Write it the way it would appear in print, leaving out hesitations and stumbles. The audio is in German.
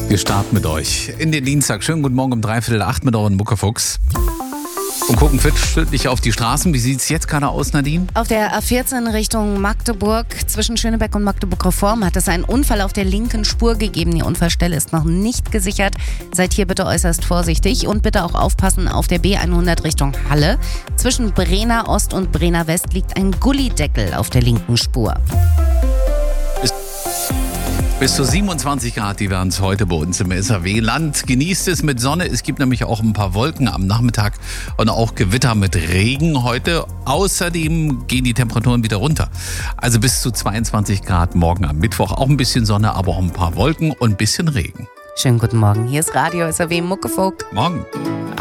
Wir starten mit euch in den Dienstag. Schönen guten Morgen um 7:45 mit euren Muckefuchs. Und gucken fitlich auf die Straßen. Wie sieht es jetzt gerade aus, Nadine? Auf der A14 Richtung Magdeburg zwischen Schönebeck und Magdeburg-Reform hat es einen Unfall auf der linken Spur gegeben. Die Unfallstelle ist noch nicht gesichert. Seid hier bitte äußerst vorsichtig und bitte auch aufpassen auf der B100 Richtung Halle. Zwischen Brenner Ost und Brenner West liegt ein Gullideckel auf der linken Spur. Bis zu 27 Grad, die werden es heute bei uns im SAW-Land. Genießt es mit Sonne. Es gibt nämlich auch ein paar Wolken am Nachmittag und auch Gewitter mit Regen heute. Außerdem gehen die Temperaturen wieder runter. Also bis zu 22 Grad morgen am Mittwoch. Auch ein bisschen Sonne, aber auch ein paar Wolken und ein bisschen Regen. Schönen guten Morgen. Hier ist Radio SAW Muckefuchs. Morgen.